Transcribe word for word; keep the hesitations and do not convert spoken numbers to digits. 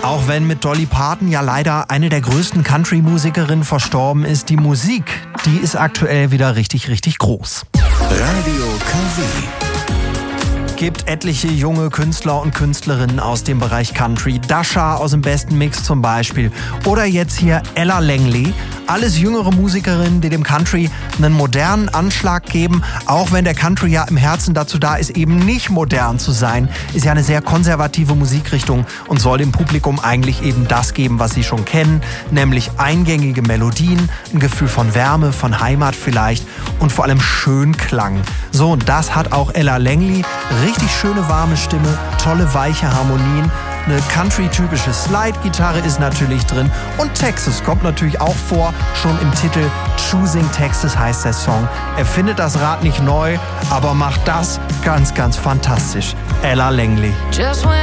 Auch wenn mit Dolly Parton ja leider eine der größten Country-Musikerinnen verstorben ist, die Musik, die ist aktuell wieder richtig, richtig groß. Radio K W. Gibt etliche junge Künstler und Künstlerinnen aus dem Bereich Country. Dasha aus dem Besten Mix zum Beispiel. Oder jetzt hier Ella Langley. Alles jüngere Musikerinnen, die dem Country einen modernen Anschlag geben. Auch wenn der Country ja im Herzen dazu da ist, eben nicht modern zu sein. Ist ja eine sehr konservative Musikrichtung und soll dem Publikum eigentlich eben das geben, was sie schon kennen. Nämlich eingängige Melodien, ein Gefühl von Wärme, von Heimat vielleicht und vor allem Schönklang. So, und das hat auch Ella Langley. Richtig schöne, warme Stimme, tolle, weiche Harmonien. Eine Country-typische Slide-Gitarre ist natürlich drin. Und Texas kommt natürlich auch vor, schon im Titel. Choosing Texas heißt der Song. Er findet das Rad nicht neu, aber macht das ganz, ganz fantastisch. Ella Langley.